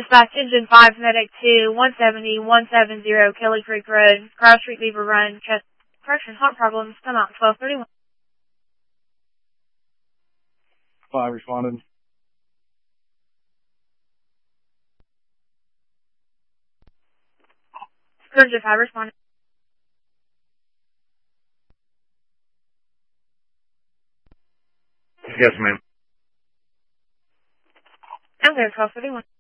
Dispatch Engine 5, Medic 2, 170-170 Kelly Creek Road, Cross Street, Beaver Run, chest, correction, heart problems, come out 1231. 5 responded. Scourge 5 responded. Yes, ma'am. I'm there 1231.